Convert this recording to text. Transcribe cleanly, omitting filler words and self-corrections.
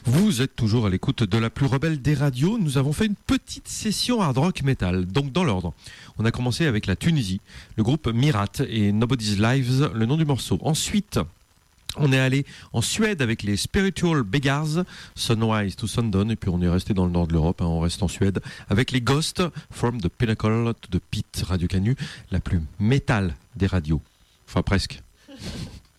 Vous êtes toujours à l'écoute de la plus rebelle des radios. Nous avons fait une petite session hard rock metal. Donc dans l'ordre, on a commencé avec la Tunisie, le groupe Mirat et Nobody's Lives, le nom du morceau. Ensuite, on est allé en Suède avec les Spiritual Beggars, Sunrise to Sundown, et puis on est resté dans le nord de l'Europe, on reste en Suède, avec les Ghosts, From the Pinnacle to the Pit, Radio Canu, la plus métal des radios. Enfin presque.